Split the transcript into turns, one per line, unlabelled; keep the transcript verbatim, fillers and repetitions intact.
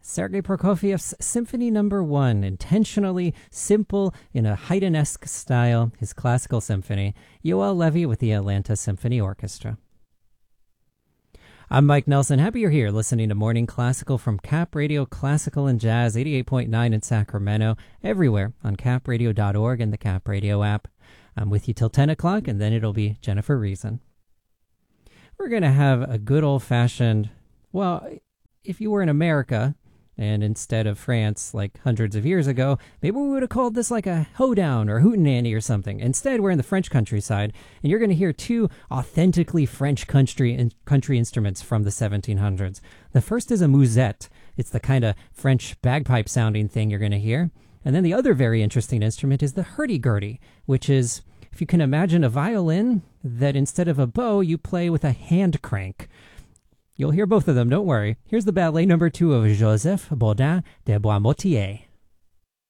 Sergei Prokofiev's Symphony Number One, intentionally simple in a Haydn-esque style, his classical symphony. Yoel Levy with the Atlanta Symphony Orchestra. I'm Mike Nelson. Happy you're here listening to Morning Classical from Cap Radio Classical and Jazz, eighty-eight point nine in Sacramento, everywhere on cap radio dot org and the Cap Radio app. I'm with you till ten o'clock, and then it'll be Jennifer Reason. We're going to have a good old-fashioned, well, if you were in America, and instead of France, like hundreds of years ago, maybe we would have called this like a hoedown or hootenanny or something. Instead, we're in the French countryside, and you're going to hear two authentically French country in, country instruments from the seventeen hundreds. The first is a musette. It's the kind of French bagpipe-sounding thing you're going to hear. And then the other very interesting instrument is the hurdy-gurdy, which is, if you can imagine, a violin that instead of a bow, you play with a hand crank. You'll hear both of them, don't worry. Here's the ballet number two of Joseph Bodin de Boismotier.